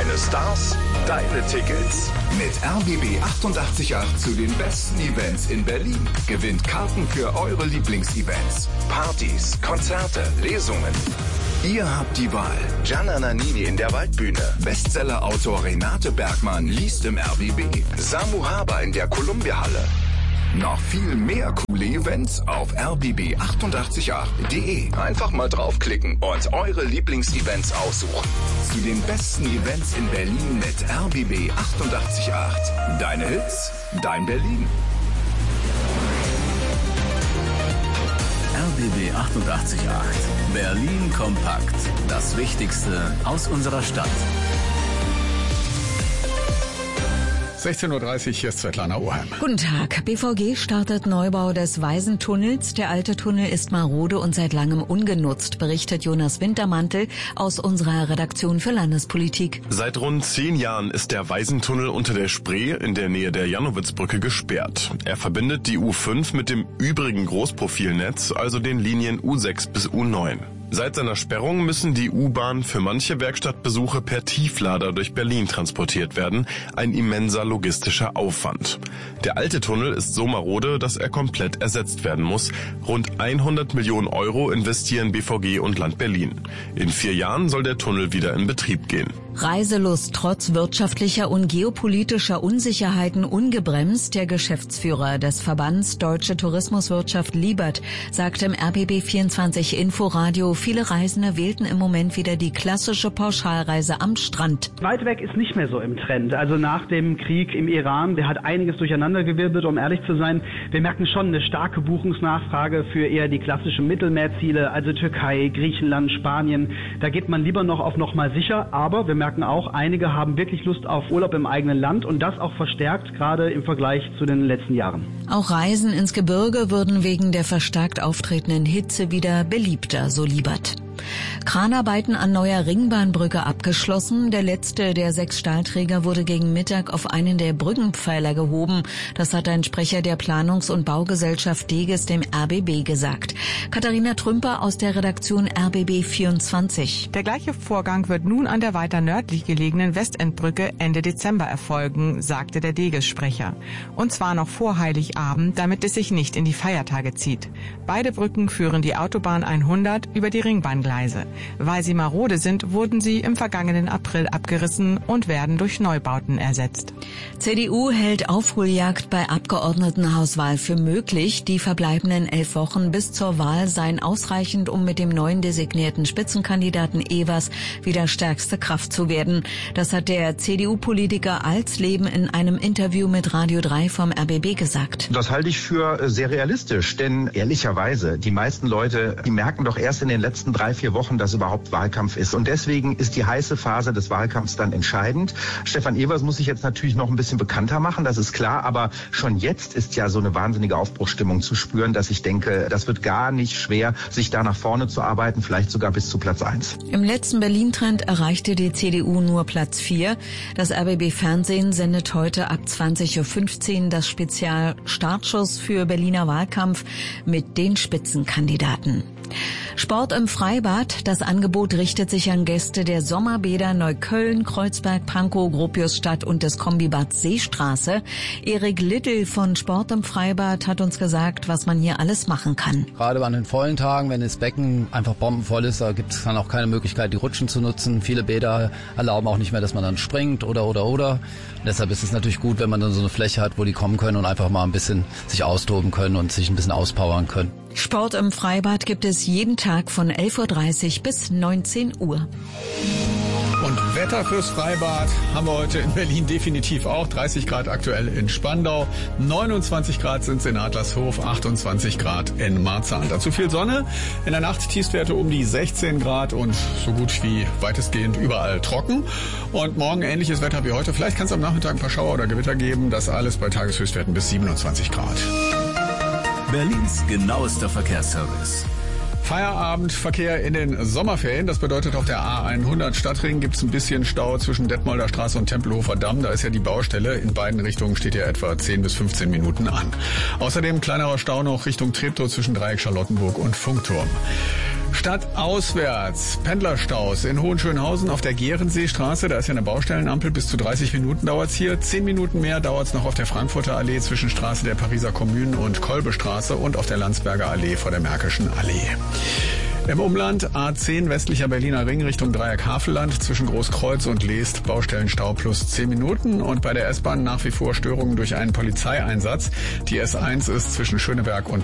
Deine Stars, deine Tickets. Mit RBB 888 zu den besten Events in Berlin. Gewinnt Karten für eure Lieblingsevents. Partys, Konzerte, Lesungen. Ihr habt die Wahl. Gianna Nannini in der Waldbühne. Bestseller-Autor Renate Bergmann liest im RBB. Samu Haber in der Columbia-Halle. Noch viel mehr coole Events auf rbb888.de. Einfach mal draufklicken und eure Lieblingsevents aussuchen. Zu den besten Events in Berlin mit RBB 888. Deine Hits, dein Berlin. RBB 888. Berlin kompakt. Das Wichtigste aus unserer Stadt. 16:30 Uhr, hier ist Svetlana Oheim. Guten Tag. BVG startet Neubau des Waisentunnels. Der alte Tunnel ist marode und seit langem ungenutzt, berichtet Jonas Wintermantel aus unserer Redaktion für Landespolitik. Seit rund 10 Jahren ist der Waisentunnel unter der Spree in der Nähe der Jannowitzbrücke gesperrt. Er verbindet die U5 mit dem übrigen Großprofilnetz, also den Linien U6 bis U9. Seit seiner Sperrung müssen die U-Bahnen für manche Werkstattbesuche per Tieflader durch Berlin transportiert werden. Ein immenser logistischer Aufwand. Der alte Tunnel ist so marode, dass er komplett ersetzt werden muss. Rund 100 Millionen Euro investieren BVG und Land Berlin. In 4 Jahren soll der Tunnel wieder in Betrieb gehen. Reiselust trotz wirtschaftlicher und geopolitischer Unsicherheiten ungebremst. Der Geschäftsführer des Verbands Deutsche Tourismuswirtschaft Liebert sagt im RBB24 Inforadio, viele Reisende wählten im Moment wieder die klassische Pauschalreise am Strand. Weit weg ist nicht mehr so im Trend. Also nach dem Krieg im Iran, der hat einiges durcheinandergewirbelt, um ehrlich zu sein. Wir merken schon eine starke Buchungsnachfrage für eher die klassischen Mittelmeerziele, also Türkei, Griechenland, Spanien. Da geht man lieber noch auf nochmal sicher, aber wir merken auch, einige haben wirklich Lust auf Urlaub im eigenen Land und das auch verstärkt, gerade im Vergleich zu den letzten Jahren. Auch Reisen ins Gebirge würden wegen der verstärkt auftretenden Hitze wieder beliebter, so Liebert. Kranarbeiten an neuer Ringbahnbrücke abgeschlossen. Der letzte der 6 Stahlträger wurde gegen Mittag auf einen der Brückenpfeiler gehoben. Das hat ein Sprecher der Planungs- und Baugesellschaft Deges dem RBB gesagt. Katharina Trümper aus der Redaktion RBB24. Der gleiche Vorgang wird nun an der weiter nördlich gelegenen Westendbrücke Ende Dezember erfolgen, sagte der Deges-Sprecher. Und zwar noch vor Heiligabend, damit es sich nicht in die Feiertage zieht. Beide Brücken führen die Autobahn 100 über die Ringbahngleise. Weil sie marode sind, wurden sie im vergangenen April abgerissen und werden durch Neubauten ersetzt. CDU hält Aufholjagd bei Abgeordnetenhauswahl für möglich. Die verbleibenden 11 Wochen bis zur Wahl seien ausreichend, um mit dem neuen designierten Spitzenkandidaten Evers wieder stärkste Kraft zu werden. Das hat der CDU-Politiker Alsleben in einem Interview mit Radio 3 vom RBB gesagt. Das halte ich für sehr realistisch, denn ehrlicherweise, die meisten Leute, die merken doch erst in den letzten 3-4 Wochen, dass überhaupt Wahlkampf ist. Und deswegen ist die heiße Phase des Wahlkampfs dann entscheidend. Stefan Evers muss sich jetzt natürlich noch ein bisschen bekannter machen, das ist klar. Aber schon jetzt ist ja so eine wahnsinnige Aufbruchsstimmung zu spüren, dass ich denke, das wird gar nicht schwer, sich da nach vorne zu arbeiten, vielleicht sogar bis zu Platz 1. Im letzten Berlin-Trend erreichte die CDU nur Platz 4. Das RBB-Fernsehen sendet heute ab 20:15 Uhr das Spezial Startschuss für Berliner Wahlkampf mit den Spitzenkandidaten. Sport im Freibad. Das Angebot richtet sich an Gäste der Sommerbäder Neukölln, Kreuzberg, Pankow, Gropiusstadt und des Kombibads Seestraße. Erik Littel von Sport im Freibad hat uns gesagt, was man hier alles machen kann. Gerade an den vollen Tagen, wenn das Becken einfach bombenvoll ist, da gibt es dann auch keine Möglichkeit, die Rutschen zu nutzen. Viele Bäder erlauben auch nicht mehr, dass man dann springt oder. Und deshalb ist es natürlich gut, wenn man dann so eine Fläche hat, wo die kommen können und einfach mal ein bisschen sich austoben können und sich ein bisschen auspowern können. Sport im Freibad gibt es jeden Tag von 11:30 Uhr bis 19 Uhr. Und Wetter fürs Freibad haben wir heute in Berlin definitiv auch. 30 Grad aktuell in Spandau, 29 Grad sind es in Adlershof, 28 Grad in Marzahn. Dazu viel Sonne, in der Nacht Tiefstwerte um die 16 Grad und so gut wie weitestgehend überall trocken. Und morgen ähnliches Wetter wie heute. Vielleicht kann es am Nachmittag ein paar Schauer oder Gewitter geben. Das alles bei Tageshöchstwerten bis 27 Grad. Berlins genauester Verkehrsservice. Feierabendverkehr in den Sommerferien. Das bedeutet, auf der A100 Stadtring gibt es ein bisschen Stau zwischen Detmolder Straße und Tempelhofer Damm. Da ist ja die Baustelle. In beiden Richtungen steht ja etwa 10 bis 15 Minuten an. Außerdem kleinerer Stau noch Richtung Treptow zwischen Dreieck Charlottenburg und Funkturm. Stadtauswärts, Pendlerstaus in Hohenschönhausen auf der Gehrenseestraße. Da ist ja eine Baustellenampel, bis zu 30 Minuten dauert's hier. 10 Minuten mehr dauert's noch auf der Frankfurter Allee zwischen Straße der Pariser Kommunen und Kolbestraße und auf der Landsberger Allee vor der Märkischen Allee. Im Umland A10 westlicher Berliner Ring Richtung Dreieck Havelland zwischen Großkreuz und Leest Baustellenstau plus 10 Minuten und bei der S-Bahn nach wie vor Störungen durch einen Polizeieinsatz. Die S1 ist zwischen Schöneberg und